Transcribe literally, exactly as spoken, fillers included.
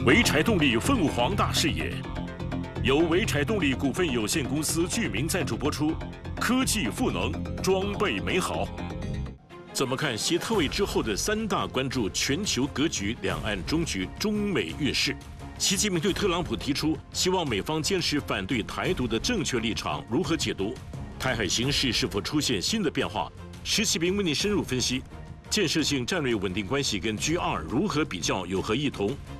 潍柴动力凤凰大视野，由潍柴动力股份有限公司居民赞助播出。科技赋能，装备美好。怎么看习特位之后的三大关注全球格局、两岸终局、中美运势？习近平对特朗普提出，希望美方坚持反对台独的正确立场，如何解读？台海形势是否出现新的变化？石启明为您深入分析。建设性战略稳定关系跟 G 二如何比较，有何异同？